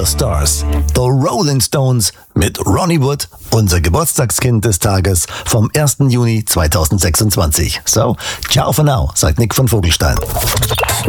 Stars. The Rolling Stones mit Ronnie Wood, unser Geburtstagskind des Tages vom 1. Juni 2026. So, ciao for now, sagt Nick von Vogelstein.